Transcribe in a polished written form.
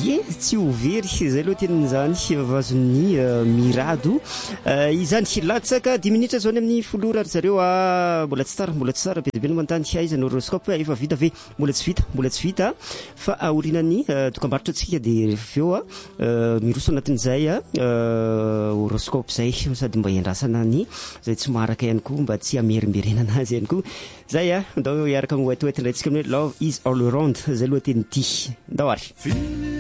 Ye, tsy overy zay aloha tenin'izany vazon'ny mirado izany latsaka 10 minitra zao ny amin'ny folora ary zareo mbola tsy tsara bebe no manontany aiza ny horoscope efa vita ve mbola tsy vita fa aorinan'ny dokam-barotra antsika dia reveo miroso anatin'izay horoscope zay sady mba iandrasana ny zay tsy maharaka ihany koa mba tsy amerimberenana azy ihany koa zay ndao iaraka mihoetoety indray tsika amin'ny love is all around zay loha teny ity ndao ary